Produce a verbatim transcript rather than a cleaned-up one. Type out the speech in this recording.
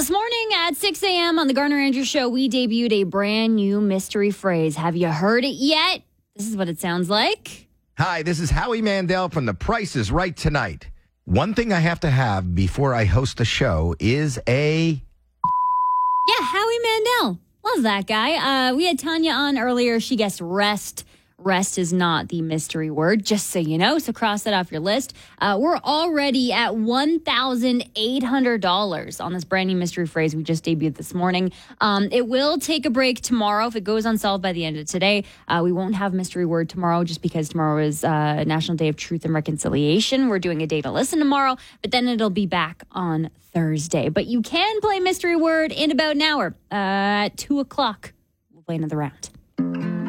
this morning at six a.m. on the Garner Andrews Show, we debuted a brand new mystery phrase. Have you heard it yet? This is what it sounds like. Hi, this is Howie Mandel from The Price is Right Tonight. One thing I have to have before I host the show is a... Yeah, Howie Mandel. Love that guy. Uh, we had Tanya on earlier. She guessed rest. Rest is not the mystery word, just so you know. So cross that off your list. Uh, we're already at one thousand eight hundred dollars on this brand new mystery phrase we just debuted this morning. Um, it will take a break tomorrow. If it goes unsolved by the end of today, uh, we won't have mystery word tomorrow just because tomorrow is uh, National Day of Truth and Reconciliation. We're doing a day to listen tomorrow, but then it'll be back on Thursday. But you can play mystery word in about an hour uh, at two o'clock. We'll play another round.